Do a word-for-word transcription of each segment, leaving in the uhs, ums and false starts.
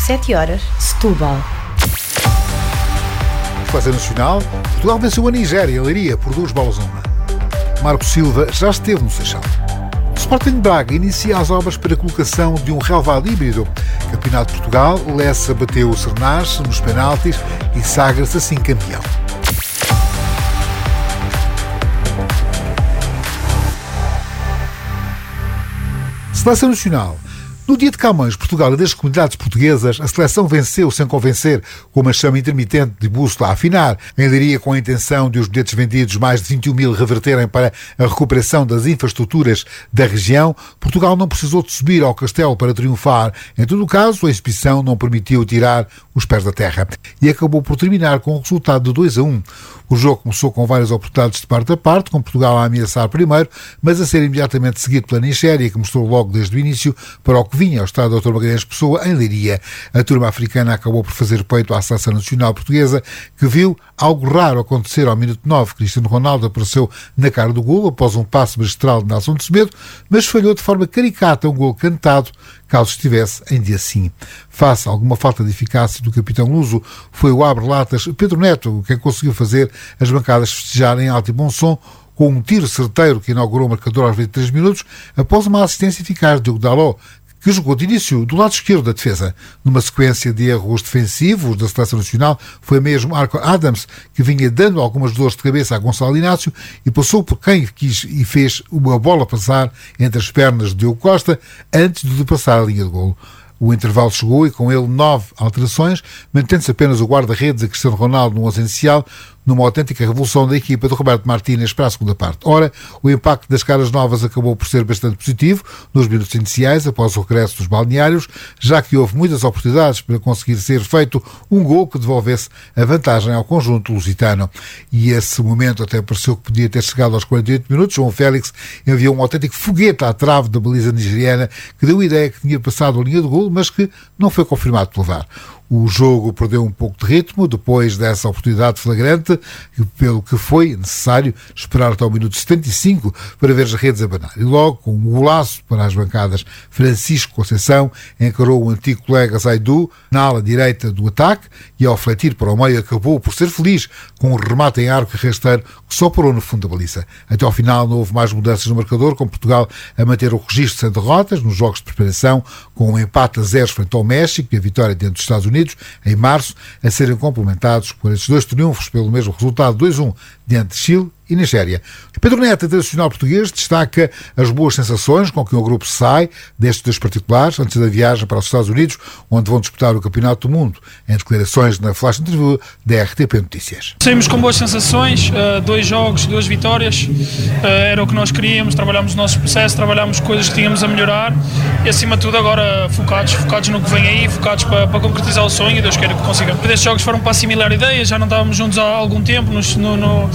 sete horas, Setúbal. Fase nacional, Portugal venceu a Nigéria, Leiria, por duas bolas a uma. Marco Silva já esteve no Seixal. O Sporting de Braga inicia as obras para a colocação de um relvado híbrido. Campeonato de Portugal, Lessa bateu o Sernás nos penaltis e sagra-se assim campeão. Seleção Nacional. No dia de Camões, Portugal e das comunidades portuguesas, a seleção venceu sem convencer, com uma chama intermitente de bússola a afinar. Em Leiria, com a intenção de os bilhetes vendidos, mais de vinte e um mil, reverterem para a recuperação das infraestruturas da região, Portugal não precisou de subir ao castelo para triunfar. Em todo o caso, a exibição não permitiu tirar os pés da terra e acabou por terminar com o resultado de dois a um. O jogo começou com várias oportunidades de parte a parte, com Portugal a ameaçar primeiro, mas a ser imediatamente seguido pela Nigéria, que mostrou logo desde o início para o que vinha ao estado doutor Magalhães Pessoa, em Leiria. A turma africana acabou por fazer peito à seleção nacional portuguesa, que viu algo raro acontecer ao minuto nove. Cristiano Ronaldo apareceu na cara do golo após um passe magistral de Nelson de Semedo, mas falhou de forma caricata um golo cantado, caso estivesse em dia sim. Face a alguma falta de eficácia do capitão luso, foi o abre-latas Pedro Neto quem conseguiu fazer as bancadas festejarem em alto e bom som, com um tiro certeiro que inaugurou o marcador aos vinte e três minutos, após uma assistência eficaz de Diogo Dalot, que jogou de início do lado esquerdo da defesa. Numa sequência de erros defensivos da Seleção Nacional, foi mesmo Arco Adams que vinha dando algumas dores de cabeça a Gonçalo Inácio e passou por quem quis e fez uma bola passar entre as pernas de Diogo Costa antes de passar a linha de golo. O intervalo chegou e com ele nove alterações, mantendo-se apenas o guarda-redes a Cristiano Ronaldo no onze inicial, numa autêntica revolução da equipa de Roberto Martínez para a segunda parte. Ora, o impacto das caras novas acabou por ser bastante positivo nos minutos iniciais, após o regresso dos balneários, já que houve muitas oportunidades para conseguir ser feito um gol que devolvesse a vantagem ao conjunto lusitano. E esse momento até pareceu que podia ter chegado aos quarenta e oito minutos. João Félix enviou um autêntico foguete à trave da baliza nigeriana, que deu a ideia que tinha passado a linha de golo, mas que não foi confirmado pelo V A R. O jogo perdeu um pouco de ritmo depois dessa oportunidade flagrante, pelo que foi necessário esperar até o minuto setenta e cinco para ver as redes abanar. E logo, com um golaço para as bancadas, Francisco Conceição encarou o antigo colega Zaidu na ala direita do ataque e, ao fletir para o meio, acabou por ser feliz com um remate em arco e rasteiro que só parou no fundo da baliza. Até ao final não houve mais mudanças no marcador, com Portugal a manter o registro sem derrotas nos jogos de preparação, com um empate a zero frente ao México e a vitória diante dos Estados Unidos em março, a serem complementados por estes dois triunfos pelo mesmo resultado dois a um diante de Chile e Nigéria. Pedro Neto, internacional português, destaca as boas sensações com que o grupo sai destes dois particulares antes da viagem para os Estados Unidos, onde vão disputar o Campeonato do Mundo, em declarações na flash interview da R T P Notícias. Saímos com boas sensações, dois jogos, duas vitórias, era o que nós queríamos, trabalhámos o nosso processo, trabalhámos coisas que tínhamos a melhorar e, acima de tudo, agora focados, focados no que vem aí, focados para, para concretizar o sonho e Deus queira que consigamos. Estes jogos foram para assimilar ideias, já não estávamos juntos há algum tempo, no, no, no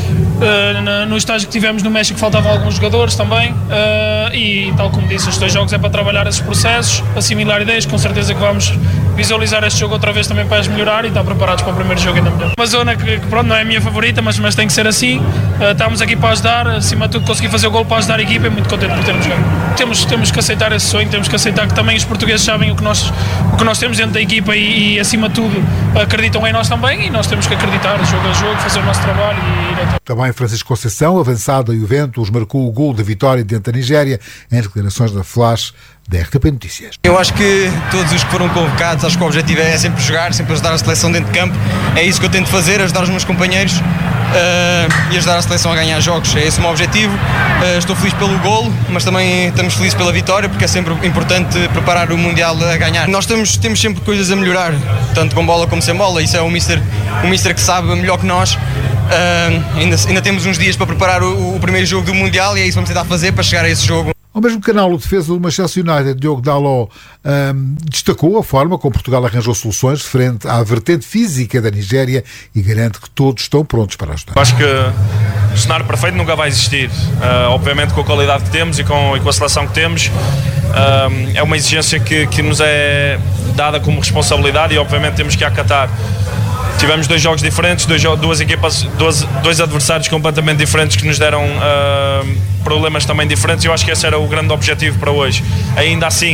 Uh, no estágio que tivemos no México faltavam alguns jogadores também uh, e, tal como disse, os dois jogos é para trabalhar esses processos, assimilar ideias, com certeza que vamos visualizar este jogo outra vez também para as melhorar e estar preparados para o primeiro jogo ainda melhor. Uma zona que, que pronto, não é a minha favorita, mas, mas tem que ser assim, uh, estamos aqui para ajudar, acima de tudo conseguir fazer o gol para ajudar a equipa e muito contente por termos ganho. Temos, temos que aceitar esse sonho, temos que aceitar que também os portugueses sabem o que nós, o que nós temos dentro da equipa e, e acima de tudo acreditam em nós também e nós temos que acreditar, jogo a jogo, fazer o nosso trabalho e ir até. Também Francisco Conceição, avançado a Juventus, marcou o gol da vitória diante da Nigéria em declarações da Flash da R T P Notícias. Eu acho que todos os que foram convocados, acho que o objetivo é sempre jogar, sempre ajudar a seleção dentro de campo. É isso que eu tento fazer, ajudar os meus companheiros uh, e ajudar a seleção a ganhar jogos. É esse o meu objetivo. Uh, estou feliz pelo golo, mas também estamos felizes pela vitória, porque é sempre importante preparar o Mundial a ganhar. Nós temos, temos sempre coisas a melhorar, tanto com bola como sem bola. Isso é o mister, o mister que sabe melhor que nós. Uh, ainda, ainda temos uns dias para preparar o, o primeiro jogo do Mundial e é isso que vamos tentar fazer para chegar a esse jogo. Ao mesmo canal, o defesa do Manchester United, Diogo Dalot, um, destacou a forma como Portugal arranjou soluções frente à vertente física da Nigéria e garante que todos estão prontos para ajudar. Acho que o cenário perfeito nunca vai existir. Uh, obviamente, com a qualidade que temos e com, e com a seleção que temos, uh, é uma exigência que, que nos é dada como responsabilidade e, obviamente, temos que acatar. Tivemos dois jogos diferentes, dois, duas equipas, dois, dois adversários completamente diferentes que nos deram uh, problemas também diferentes e eu acho que esse era o grande objetivo para hoje. Ainda assim,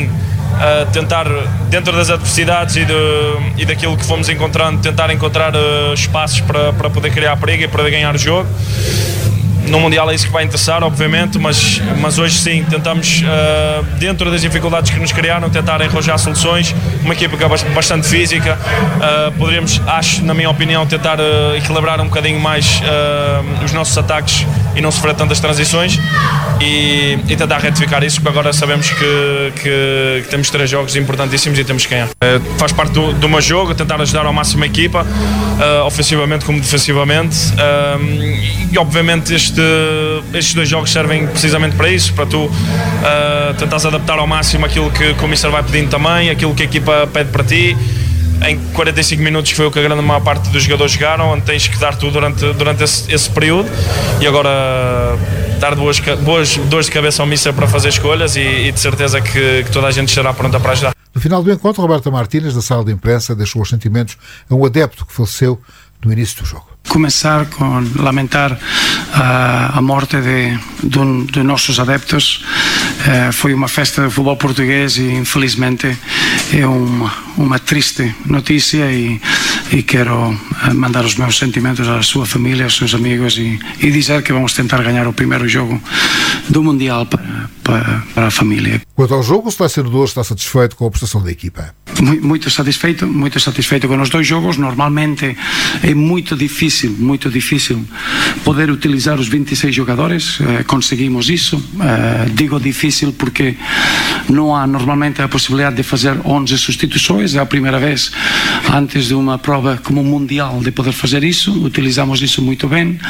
uh, tentar, dentro das adversidades e, de, e daquilo que fomos encontrando, tentar encontrar uh, espaços para, para poder criar perigo e para ganhar o jogo. No Mundial é isso que vai interessar, obviamente, mas, mas hoje sim, tentamos, uh, dentro das dificuldades que nos criaram, tentar arranjar soluções. Uma equipa que é bastante física, uh, poderíamos, acho, na minha opinião, tentar uh, equilibrar um bocadinho mais uh, os nossos ataques e não sofrer tantas transições e, e tentar retificar isso, porque agora sabemos que, que, que temos três jogos importantíssimos e temos que ganhar. Uh, faz parte do, do meu jogo, tentar ajudar ao máximo a equipa, uh, ofensivamente como defensivamente, uh, e obviamente este estes dois jogos servem precisamente para isso, para tu uh, tentares adaptar ao máximo aquilo que, que o Mister vai pedindo também, aquilo que a equipa pede para ti. Em quarenta e cinco minutos foi o que a grande maior parte dos jogadores jogaram, onde tens que dar tudo durante, durante esse, esse período e agora dar duas, boas dores de cabeça ao Mister para fazer escolhas e, e de certeza que, que toda a gente estará pronta para ajudar. No final do encontro, Roberto Martínez, da sala de imprensa, deixou os sentimentos a um adepto que faleceu no início do jogo. Começar com lamentar uh, a morte de, de, um, de nossos adeptos. Uh, foi uma festa de futebol português e infelizmente é uma, uma triste notícia e, e quero uh, mandar os meus sentimentos à sua família, aos seus amigos e, e dizer que vamos tentar ganhar o primeiro jogo do Mundial para, para, para a família. Quanto ao jogo, o selecionador está satisfeito com a prestação da equipa? Muito satisfeito, muito satisfeito com os dois jogos. Normalmente é muito difícil muito difícil poder utilizar os vinte e seis jogadores, eh, conseguimos isso, eh, digo difícil porque não há normalmente a possibilidade de fazer onze substituições, é a primeira vez antes de uma prova como mundial de poder fazer isso, utilizamos isso muito bem,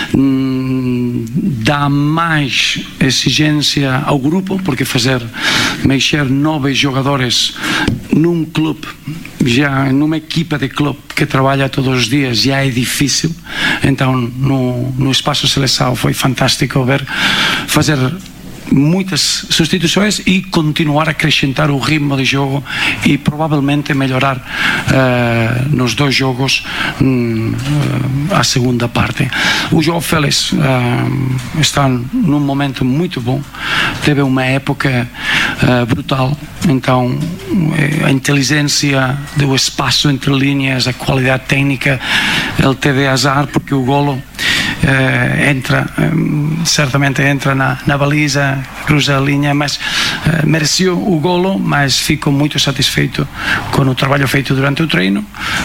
hum, dá mais exigência ao grupo, porque fazer mexer nove jogadores num clube, já numa equipa de clube que trabalha todos os dias já é difícil, então no, no espaço seleção foi fantástico ver fazer muitas substituições e continuar a acrescentar o ritmo de jogo e provavelmente melhorar uh, nos dois jogos um, uh, a segunda parte. O João Félix uh, está num momento muito bom, teve uma época uh, brutal, então a inteligência do espaço entre linhas, a qualidade técnica, ele teve azar porque o golo Uh, entra, um, certamente entra na, na baliza, cruza a linha, mas uh, mereceu o golo, mas fico muito satisfeito com o trabalho feito durante o treino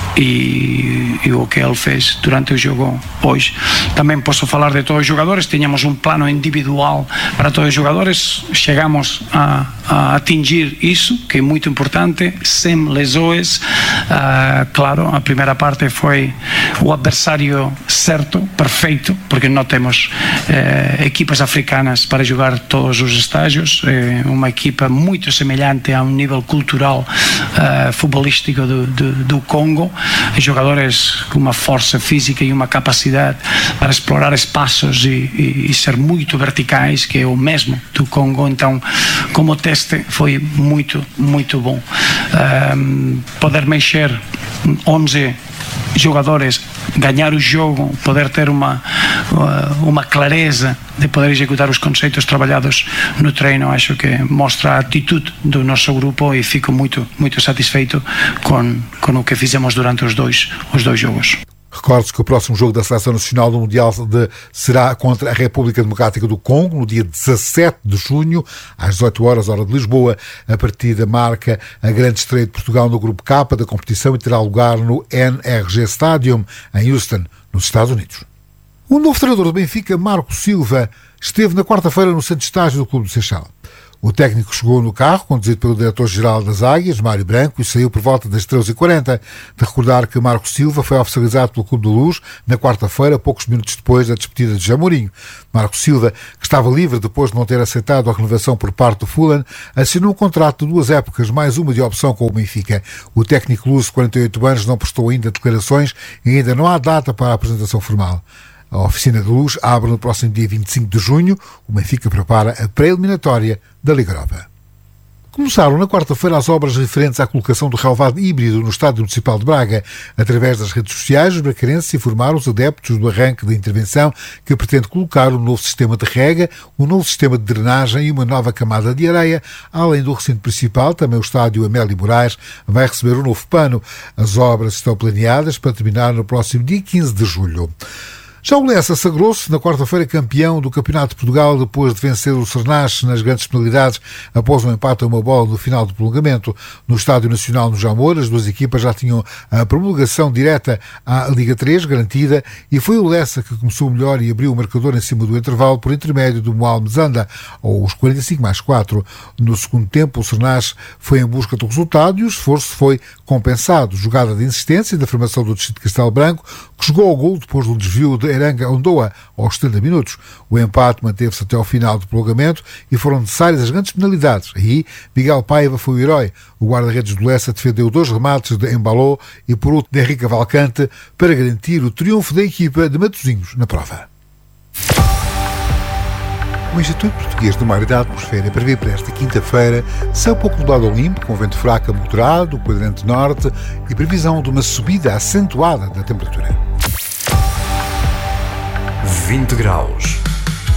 e, e o que ele fez durante o jogo hoje. Também posso falar de todos os jogadores, tínhamos um plano individual para todos os jogadores, chegamos a, a atingir isso, que é muito importante, sem lesões. Uh, claro, a primeira parte foi o adversário certo, perfeito, porque não temos eh, equipas africanas para jogar todos os estágios, é uma equipa muito semelhante a um nível cultural eh, futebolístico do, do, do Congo, jogadores com uma força física e uma capacidade para explorar espaços e, e, e ser muito verticais, que é o mesmo do Congo, então como teste foi muito, muito bom. Um, poder mexer onze jogadores, ganhar o jogo, poder ter uma, uma clareza de poder executar os conceitos trabalhados no treino, acho que mostra a atitude do nosso grupo e fico muito, muito satisfeito com, com o que fizemos durante os dois, os dois jogos. Recorde-se que o próximo jogo da Seleção Nacional do Mundial de, será contra a República Democrática do Congo, no dia dezassete de junho, às dezoito horas, hora de Lisboa. A partida marca a grande estreia de Portugal no Grupo K da competição e terá lugar no N R G Stadium, em Houston, nos Estados Unidos. O novo treinador do Benfica, Marco Silva, esteve na quarta-feira no centro de estágio do Clube do Seixal. O técnico chegou no carro, conduzido pelo diretor-geral das Águias, Mário Branco, e saiu por volta das treze e quarenta. De recordar que Marco Silva foi oficializado pelo Clube da Luz na quarta-feira, poucos minutos depois da despedida de José Mourinho. Marco Silva, que estava livre depois de não ter aceitado a renovação por parte do Fulham, assinou um contrato de duas épocas, mais uma de opção com o Benfica. O técnico luso de quarenta e oito anos não prestou ainda declarações e ainda não há data para a apresentação formal. A oficina de Luz abre no próximo dia vinte e cinco de junho. O Benfica prepara a pré-eliminatória da Liga Europa. Começaram na quarta-feira as obras referentes à colocação do relvado híbrido no Estádio Municipal de Braga. Através das redes sociais, os bracarenses informaram os adeptos do arranque da intervenção que pretende colocar um novo sistema de rega, um novo sistema de drenagem e uma nova camada de areia. Além do recinto principal, também o Estádio Amélio Moraes vai receber um novo pano. As obras estão planeadas para terminar no próximo dia quinze de julho. Já o Lessa sagrou-se na quarta-feira campeão do Campeonato de Portugal depois de vencer o Sernache nas grandes penalidades após um empate a uma bola no final do prolongamento. No Estádio Nacional no Jamor, as duas equipas já tinham a promulgação direta à Liga três garantida e foi o Lessa que começou melhor e abriu o marcador em cima do intervalo por intermédio do Moal Mzanda, aos quarenta e cinco mais quatro. No segundo tempo, o Sernache foi em busca do resultado e o esforço foi compensado. Jogada de insistência da formação do Distrito de Castelo Branco, que chegou ao gol depois do desvio de Eranga Ondoa aos setenta minutos. O empate manteve-se até ao final do prolongamento e foram necessárias as grandes penalidades. Aí, Miguel Paiva foi o herói. O guarda-redes do Lessa defendeu dois remates de Embaló e por outro de Henrique Cavalcante para garantir o triunfo da equipa de Matosinhos na prova. O Instituto Português do Mar e da Atmosfera prevê para esta quinta-feira céu pouco nublado ao limpo, com vento fraco a moderado, quadrante norte e previsão de uma subida acentuada da temperatura. vinte graus.